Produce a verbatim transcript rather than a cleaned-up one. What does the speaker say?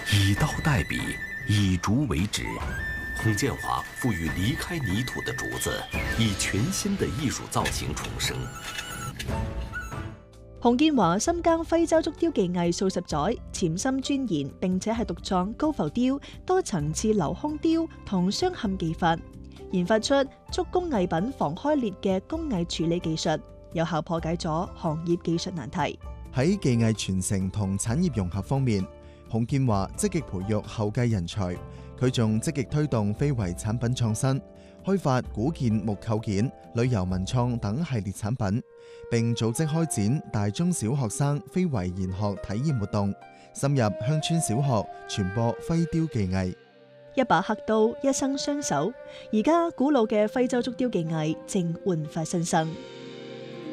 以刀代筆，以竹為紙。洪建華賦予離開泥土的竹子以全新的藝術造型重生。 洪建華深耕徽州竹雕技藝數十載，潛心鑽研，並且係獨創高浮雕、多層次鏤空雕同鑲嵌技法，研發出竹工藝品防開裂嘅工藝處理技術，有效破解咗行業技術難題。 喺技藝傳承同產業融合方面，洪建華積極培育後繼人才，佢仲積極推動非遺產品創新，開發古建木構件、旅遊文創等系列產品，並組織開展大中小學生非遺研學體驗活動，深入鄉村小學傳播徽雕技藝。 一把刻刀，一生雙手，而家古老嘅徽州竹雕技藝正煥發新生。